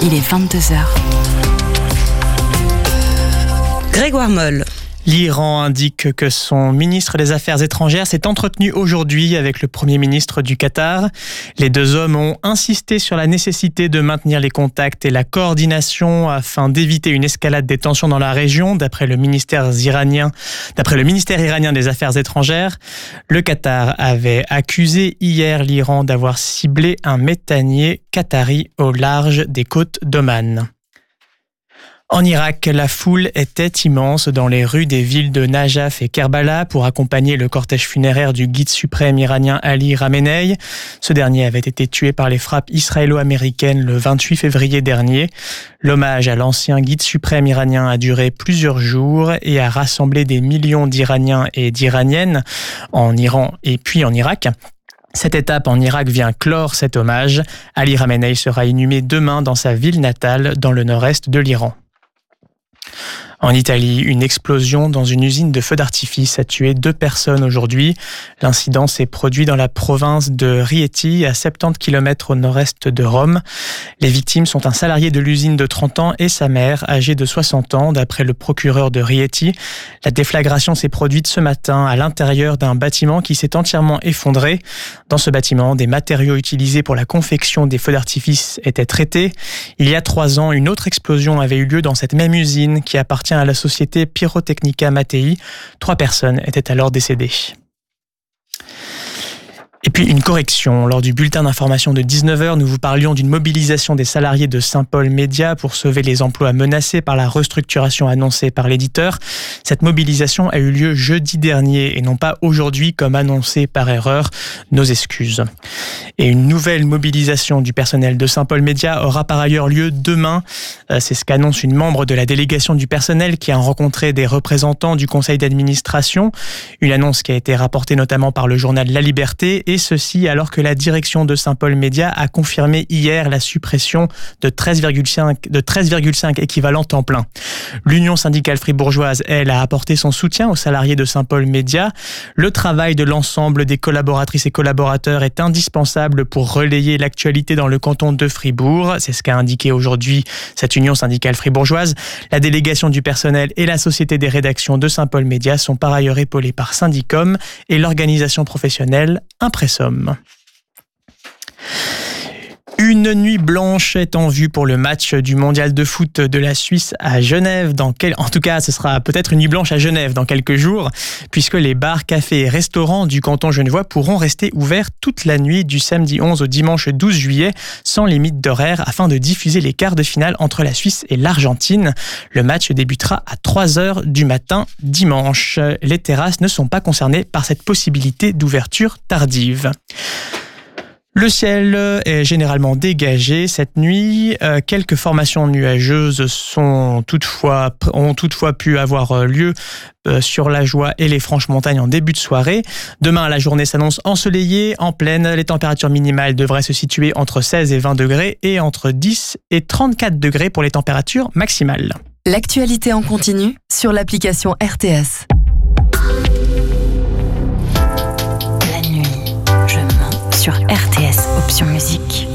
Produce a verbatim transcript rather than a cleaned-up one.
il est vingt-deux heures. Grégoire Moll. L'Iran indique que son ministre des Affaires étrangères s'est entretenu aujourd'hui avec le Premier ministre du Qatar. Les deux hommes ont insisté sur la nécessité de maintenir les contacts et la coordination afin d'éviter une escalade des tensions dans la région, d'après le ministère iranien, d'après le ministère iranien des Affaires étrangères. Le Qatar avait accusé hier l'Iran d'avoir ciblé un méthanier qatari au large des côtes d'Oman. En Irak, la foule était immense dans les rues des villes de Najaf et Kerbala pour accompagner le cortège funéraire du guide suprême iranien Ali Khamenei. Ce dernier avait été tué par les frappes israélo-américaines le vingt-huit février dernier. L'hommage à l'ancien guide suprême iranien a duré plusieurs jours et a rassemblé des millions d'Iraniens et d'Iraniennes en Iran et puis en Irak. Cette étape en Irak vient clore cet hommage. Ali Khamenei sera inhumé demain dans sa ville natale, dans le nord-est de l'Iran. En Italie, une explosion dans une usine de feux d'artifice a tué deux personnes aujourd'hui. L'incident s'est produit dans la province de Rieti, à soixante-dix kilomètres au nord-est de Rome. Les victimes sont un salarié de l'usine de trente ans et sa mère, âgée de soixante ans, d'après le procureur de Rieti. La déflagration s'est produite ce matin à l'intérieur d'un bâtiment qui s'est entièrement effondré. Dans ce bâtiment, des matériaux utilisés pour la confection des feux d'artifice étaient traités. Il y a trois ans, une autre explosion avait eu lieu dans cette même usine qui appartient à la société Pyrotechnica Matei. Trois personnes étaient alors décédées. Et puis une correction. Lors du bulletin d'information de dix-neuf heures, nous vous parlions d'une mobilisation des salariés de Saint-Paul Média pour sauver les emplois menacés par la restructuration annoncée par l'éditeur. Cette mobilisation a eu lieu jeudi dernier et non pas aujourd'hui comme annoncé par erreur. Nos excuses. Et une nouvelle mobilisation du personnel de Saint-Paul Média aura par ailleurs lieu demain. C'est ce qu'annonce une membre de la délégation du personnel qui a rencontré des représentants du conseil d'administration. Une annonce qui a été rapportée notamment par le journal La Liberté. Et ceci alors que la direction de Saint-Paul Média a confirmé hier la suppression de treize virgule cinq, de treize virgule cinq équivalents temps plein. L'Union syndicale fribourgeoise, elle, a apporté son soutien aux salariés de Saint-Paul Média. Le travail de l'ensemble des collaboratrices et collaborateurs est indispensable pour relayer l'actualité dans le canton de Fribourg. C'est ce qu'a indiqué aujourd'hui cette Union syndicale fribourgeoise. La délégation du personnel et la Société des rédactions de Saint-Paul Média sont par ailleurs épaulées par Syndicom et l'organisation professionnelle Impressum. Une nuit blanche est en vue pour le match du mondial de foot de la Suisse à Genève. Dans quel... En tout cas, ce sera peut-être une nuit blanche à Genève dans quelques jours, puisque les bars, cafés et restaurants du canton genevois pourront rester ouverts toute la nuit du samedi onze au dimanche douze juillet, sans limite d'horaire, afin de diffuser les quarts de finale entre la Suisse et l'Argentine. Le match débutera à trois heures du matin dimanche. Les terrasses ne sont pas concernées par cette possibilité d'ouverture tardive. Le ciel est généralement dégagé cette nuit. Euh, quelques formations nuageuses sont toutefois, ont toutefois pu avoir lieu euh, sur la Joie et les Franches-Montagnes en début de soirée. Demain, la journée s'annonce ensoleillée, en plaine. Les températures minimales devraient se situer entre seize et vingt degrés et entre dix et trente-quatre degrés pour les températures maximales. L'actualité en continu sur l'application R T S. La nuit, je mens sur R T S Option Musique.